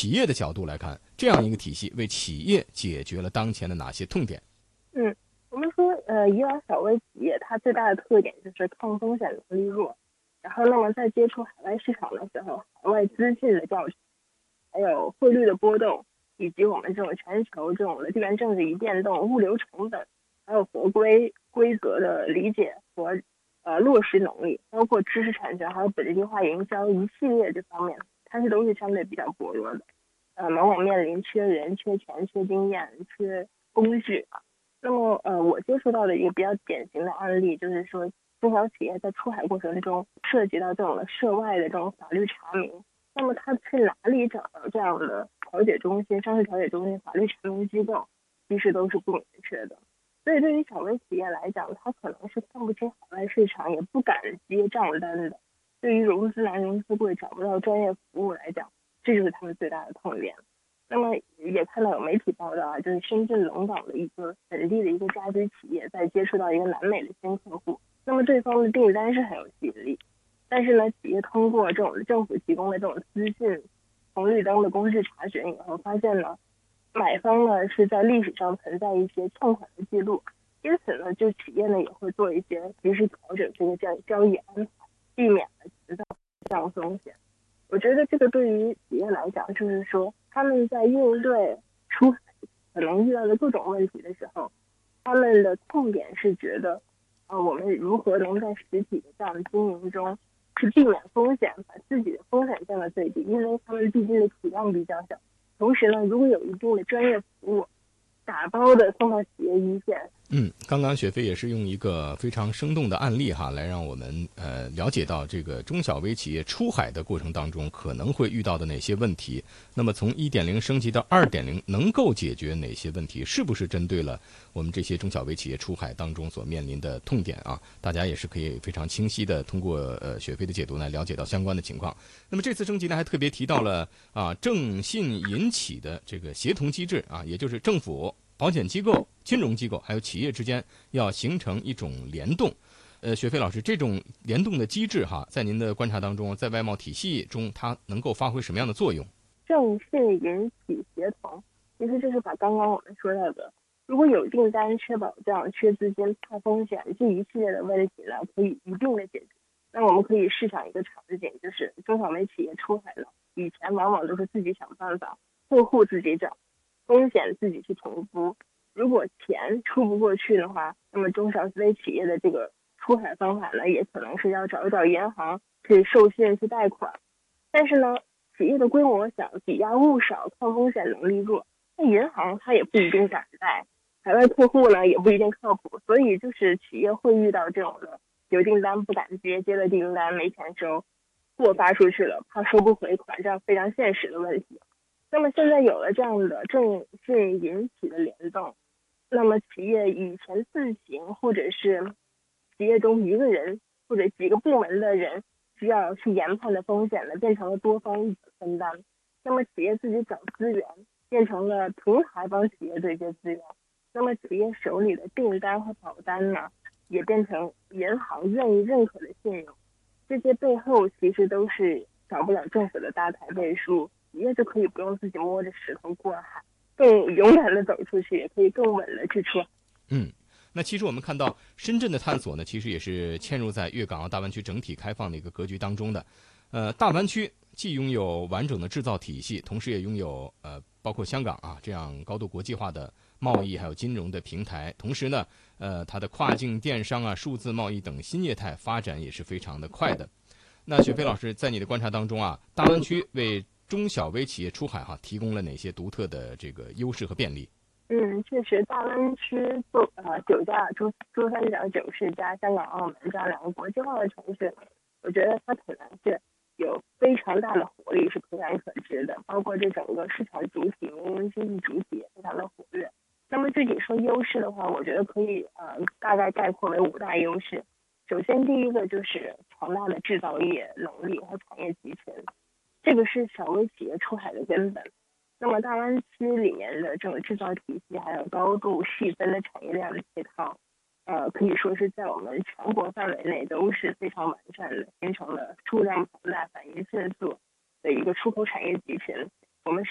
企业的角度来看，这样一个体系为企业解决了当前的哪些痛点？ 我们说，以往小微企业它最大的特点就是抗风险能力弱，然后那么在接触海外市场的时候，海外资讯的调查，还有汇率的波动，以及我们这种全球这种的地缘政治一变动、物流成本，还有合规规则的理解和落实能力，包括知识产权还有本地化营销一系列这方面，它都是相对比较薄弱的。往往面临缺人、缺钱、缺经验、缺工具。那么我接触到的一个比较典型的案例，就是说中小企业在出海过程中涉及到这种涉外的这种法律查明，那么他去哪里找到这样的调解中心、商事调解中心、法律查明机构，其实都是不明确的。所以对于小微企业来讲，他可能是看不清海外市场，也不敢接账单的。对于融资难、融资贵、找不到专业服务来讲，这就是他们最大的痛点。那么也看到有媒体报道啊，就是深圳龙岗的一个本地的一个家居企业在接触到一个南美的新客户，那么对方的订单是很有吸引力，但是呢，企业通过这种政府提供的这种资讯红绿灯的公示查询以后，发现呢，买方呢是在历史上存在一些欠款的记录，因此呢，就企业呢也会做一些及时调整这个交易安排，避免了制造这样风险。我觉得这个对于企业来讲，就是说他们在应对出海可能遇到的各种问题的时候，他们的痛点是觉得，我们如何能在实体的这样的经营中去避免风险，把自己的风险降到最低，因为他们毕竟的体量比较小。同时呢，如果有一定的专业服务，打包的送到企业一线。 刚刚雪飞也是用一个非常生动的案例哈，来让我们了解到这个中小微企业出海的过程当中可能会遇到的哪些问题。那么从 1.0 升级到 2.0 能够解决哪些问题，是不是针对了我们这些中小微企业出海当中所面临的痛点啊？大家也是可以非常清晰的通过雪飞的解读呢，了解到相关的情况。那么这次升级呢，还特别提到了正信银企的这个协同机制啊，也就是政府、保险机构、金融机构还有企业之间要形成一种联动。雪飞老师，这种联动的机制哈，在您的观察当中，在外贸体系中，它能够发挥什么样的作用？ 正信银企协同，其实就是把刚刚我们说到的，如果有订单、缺保障、缺资金、怕风险这一系列的问题呢，可以一并的解决。那我们可以试想一个场景，就是中小微企业出海了，以前往往都是自己想办法，客户自己找，风险自己去评估。如果钱出不过去的话，那么中小微企业的这个出海方法呢，也可能是要找一找银行去授信去贷款。但是呢，企业的规模小，抵押物少，抗风险能力弱，那银行它也不一定敢贷，海外客户呢也不一定靠谱，所以就是企业会遇到这种的有订单不敢接，接了订单没钱收，货发出去了怕收不回款，这样非常现实的问题。那么现在有了这样的正信银企的联动，那么企业以前自行或者是企业中一个人或者几个部门的人需要去研判的风险呢，变成了多方一起分担。那么企业自己找资源，变成了平台帮企业对接资源。那么企业手里的订单和保单呢，也变成银行愿意认可的信用。这些背后其实都是少不了政府的搭台背书，企业就可以不用自己摸着石头过海，更勇敢的走出去，也可以更稳的去出海。 那其实我们看到深圳的探索呢，其实也是嵌入在粤港澳大湾区整体开放的一个格局当中的。大湾区既拥有完整的制造体系，同时也拥有包括香港啊这样高度国际化的贸易还有金融的平台，同时呢，它的跨境电商啊、数字贸易等新业态发展也是非常的快的。那雪飞老师在你的观察当中啊，大湾区为中小微企业出海提供了哪些独特的这个优势和便利？ 确实，大湾区九加珠三角9市加香港、澳门这样2个国际化的城市，我觉得它可能是有非常大的活力，是可感可知的。包括这整个市场主体、民营经济主体也非常的活跃。那么具体说优势的话，我觉得可以大概概括为5大优势。首先，第一个就是强大的制造业能力和产业集群，这个是小微企业出海的根本。那么大湾区里面的这种制造体系，还有高度细分的产业链的配套，可以说是在我们全国范围内都是非常完善的，形成了数量庞大、反应迅速的一个出口产业集群。我们